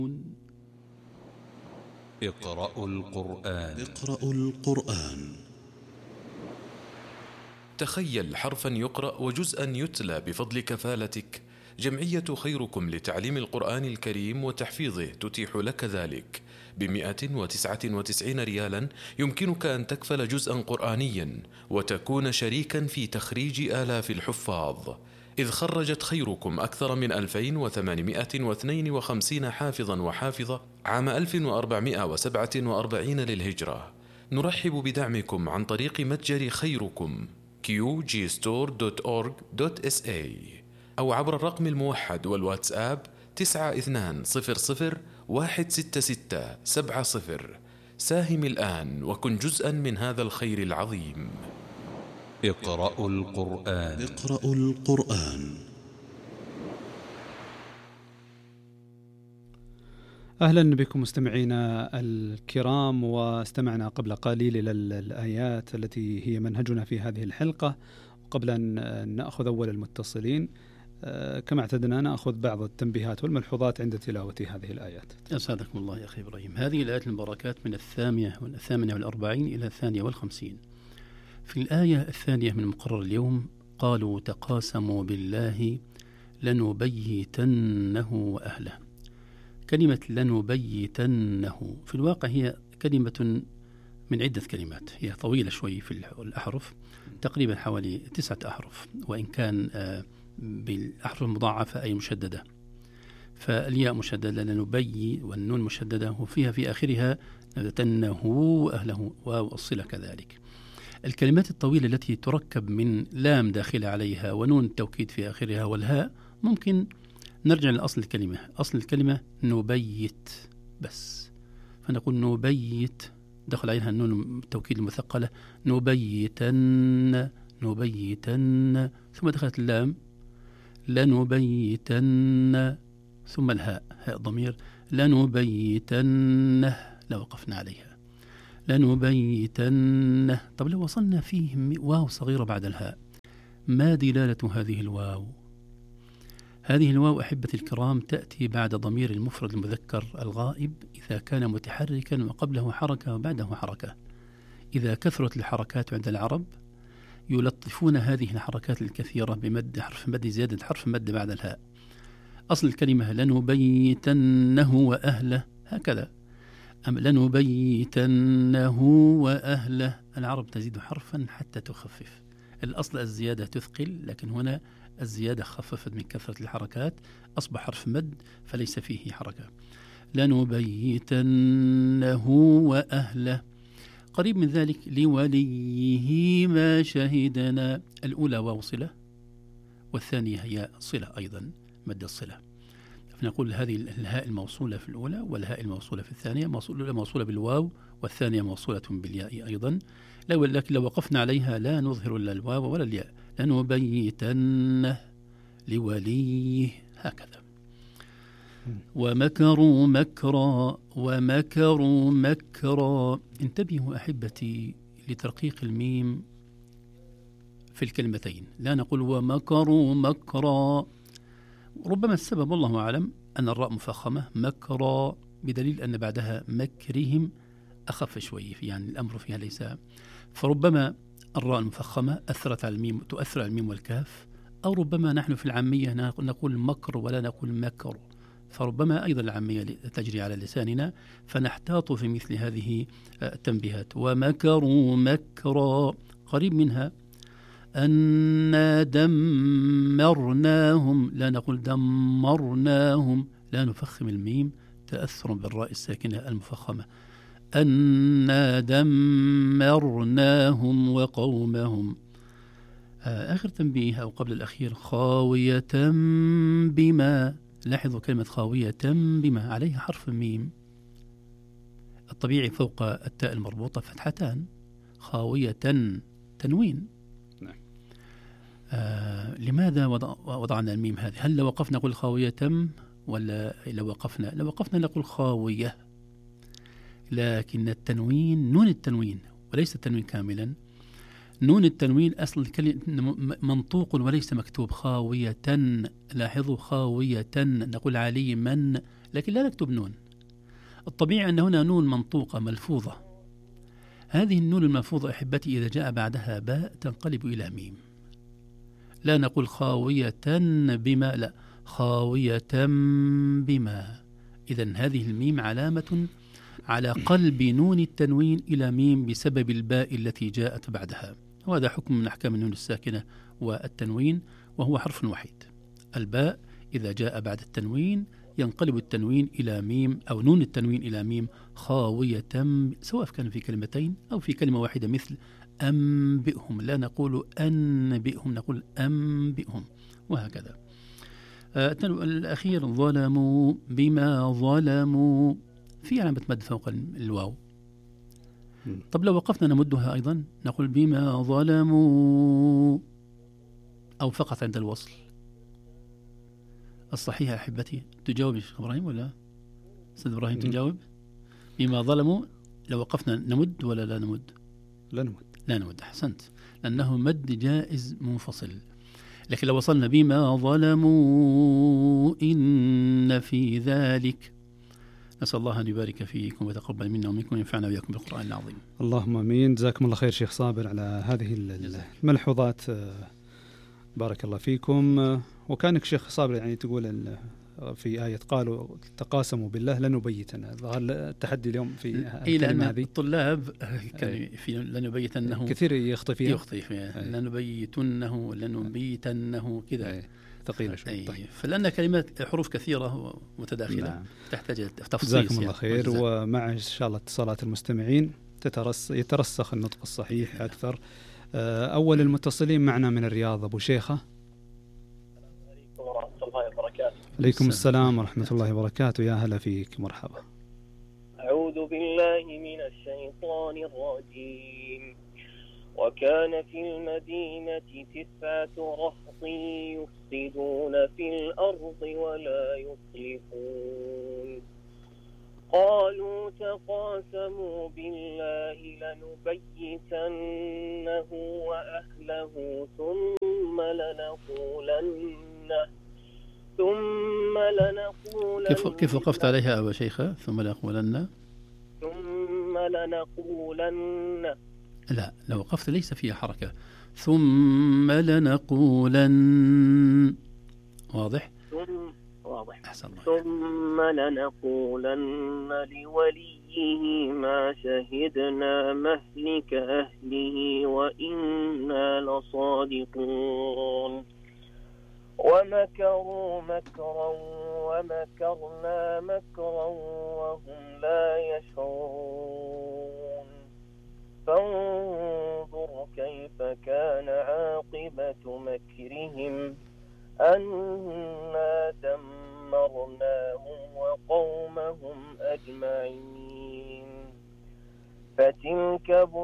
اقرأوا القرآن. تخيل حرفا يقرأ وجزءا يتلى بفضل كفالتك. جمعية خيركم لتعليم القرآن الكريم وتحفيظه تتيح لك ذلك. ب199 ريالا يمكنك أن تكفل جزءا قرآنيا وتكون شريكا في تخريج آلاف الحفاظ، إذ خرجت خيركم أكثر من 2852 حافظا وحافظة عام 1447 للهجرة. نرحب بدعمكم عن طريق متجر خيركم qgstore.org.sa أو عبر الرقم الموحد والواتساب 92016670. ساهم الآن وكن جزءا من هذا الخير العظيم. اقرأوا القرآن. أهلا بكم مستمعينا الكرام، واستمعنا قبل قليل إلى الآيات التي هي منهجنا في هذه الحلقة. قبل أن نأخذ أول المتصلين كما اعتدنا نأخذ بعض التنبيهات والملحوظات عند تلاوة هذه الآيات. أسعدكم الله يا أخي إبراهيم. هذه الآيات المباركات من 48 إلى 52. في الآية 2 من مقرر اليوم قالوا تقاسموا بالله لنبيتنه وأهله. كلمة لنبيتنه في الواقع هي كلمة من عدة كلمات، هي طويلة شوي في الأحرف، تقريبا حوالي 9 أحرف، وإن كان بالأحرف المضاعفة أي مشددة. فالياء مشددة لنبي والنون مشددة، وفيها في آخرها لنبيتنه وأهله، واو الصلة كذلك. الكلمات الطويلة التي تركب من لام داخل عليها ونون التوكيد في آخرها والهاء ممكن نرجع لأصل الكلمة. أصل الكلمة نبيت بس، فنقول نبيت دخل عليها النون التوكيد المثقلة نبيتن ثم دخلت اللام لنبيتن ثم الهاء هاء ضمير لنبيتنه لو وقفنا عليها لنبيتنه. طب لو وصلنا فيه واو صغيرة بعد الهاء، ما دلالة هذه الواو؟ هذه الواو أحبتي الكرام تأتي بعد ضمير المفرد المذكر الغائب إذا كان متحركا وقبله حركة وبعده حركة. إذا كثرت الحركات عند العرب يلطفون هذه الحركات الكثيرة بمد حرف مد، زيادة حرف مد بعد الهاء. أصل الكلمة لنبيتنه وأهله هكذا، أم لنبيتنه وأهله. العرب تزيد حرفا حتى تخفف. الأصل الزيادة تثقل، لكن هنا الزيادة خففت من كثرة الحركات، أصبح حرف مد فليس فيه حركة. لنبيتنه وأهله. قريب من ذلك لوليه ما شهدنا. الأولى واو صلة والثانية هي صلة أيضا مد الصلة. فنقول هذه الهاء الموصولة في الأولى والهاء الموصولة في الثانية، الأولى موصولة بالواو والثانية موصولة بالياء أيضا. لكن لو وقفنا عليها لا نظهر إلا الواو ولا الياء. لنبيتنه لوليه هكذا. ومكروا مكرا. انتبهوا أحبتي لترقيق الميم في الكلمتين، لا نقول ومكروا مكرا. ربما السبب والله أعلم أن الراء مفخمة مكرا، بدليل أن بعدها مكرهم أخف شوي، يعني الأمر فيها ليس، فربما الراء المفخمة أثرت على الميم، تؤثر على الميم والكاف، أو ربما نحن في العامية نقول مكر ولا نقول مكر، فربما أيضا العامية تجري على لساننا، فنحتاط في مثل هذه التنبيهات. ومكروا مكرا. قريب منها أنا دمرناهم، لا نقول دمرناهم، لا نفخم الميم تأثر بالراء الساكنة المفخمة. أنا دمرناهم وقومهم. آخر تنبيه أو قبل الأخير خاوية بما. لاحظوا كلمة خاوية بما عليها حرف الميم الطبيعي فوق التاء المربوطة فتحتان، خاوية تنوين. لماذا وضعنا الميم هذه؟ هل لو وقفنا نقول خاوية ولا لو وقفنا نقول خاوية؟ لكن التنوين نون التنوين وليس التنوين كاملا. نون التنوين أصل الكلمة منطوق وليس مكتوب. خاوية، لاحظوا خاوية، نقول علي من لكن لا نكتب نون. الطبيعي أن هنا نون منطوقة ملفوظة. هذه النون الملفوظة أحبتي إذا جاء بعدها باء تنقلب إلى ميم. لا نقول خاوية بما، لا، خاوية بما. إذن هذه الميم علامة على قلب نون التنوين إلى ميم بسبب الباء التي جاءت بعدها. وهذا حكم من أحكام النون الساكنة والتنوين، وهو حرف وحيد. الباء إذا جاء بعد التنوين ينقلب التنوين إلى ميم، أو نون التنوين إلى ميم خاوية، سواء كان في كلمتين أو في كلمة واحدة، مثل أنبئهم. لا نقول أنبئهم، نقول أنبئهم، وهكذا. الأخير ظلموا بما ظلموا، في علامة مد فوق الواو. طب لو وقفنا نمدها أيضا نقول بما ظلموا، أو فقط عند الوصل. الصحيح أحبتي، تجاوب يا شيخ إبراهيم ولا أستاذ إبراهيم؟ تجاوب بما ظلموا. لو وقفنا نمد ولا لا نمد؟ لا نمد، أحسنت، لأنه مد جائز منفصل. لكن لو وصلنا بما ظلموا إن في ذلك، نسأل الله أن يبارك فيكم ويتقبل منا ومنكم وينفعنا وإياكم بالقرآن العظيم. اللهم آمين. جزاكم الله خير شيخ صابر على هذه الملحوظات، بارك الله فيكم. وكانك شيخ صابر يعني تقول في آية قالوا تقاسموا بالله لنبيتن، ظهر التحدي اليوم في الكلمة هذه. الطلاب كان في لنبيتنه كثير يخطئ فيها لنبيتنه كذا ثقيلة شوي. طيب. فلأن كلمات حروف كثيرة متداخلة، نعم، تحتاج تفصيل. جزاكم الله خير. ومع إن شاء الله اتصالات المستمعين يترسخ النطق الصحيح أكثر. أول المتصلين معنا من الرياض أبو شيخة. عليكم السلام ورحمة الله وبركاته. يا هلا فيك، مرحبا. أعوذ بالله من الشيطان الرجيم. وكان في المدينة 9 رهط يفسدون في الأرض ولا يصلحون. قالوا تقاسموا بالله لنبيتنه وأهله ثم لنقولن كيف وقفت عليها أبا شيخة؟ ثم لنقولن لا، لو وقفت ليس فيها حركة. ثم لنقولن. واضح؟ واضح. أحسن الله. ثم لنقولن لوليه ما شهدنا مهلك أهله وإنا لصادقون. ومكروا مكرا ومكرنا مكرا وهم لا يشعرون. فانظر كيف كان عاقبة مكرهم أنا دمرناهم وقومهم أجمعين. فتلك